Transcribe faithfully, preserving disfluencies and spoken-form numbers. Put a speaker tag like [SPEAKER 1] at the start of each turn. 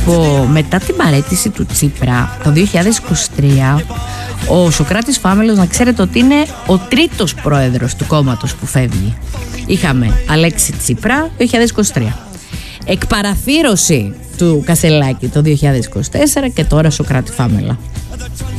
[SPEAKER 1] πω, μετά την παραίτηση του Τσίπρα το δύο χιλιάδες είκοσι τρία, ο Σωκράτης Φάμελος, να ξέρετε ότι είναι ο τρίτος πρόεδρος του κόμματος που φεύγει. Είχαμε Αλέξη Τσίπρα το δύο χιλιάδες είκοσι τρία, εκπαραθύρωση του Κασελάκη το δύο χιλιάδες είκοσι τέσσερα και τώρα Σωκράτη Φάμελα.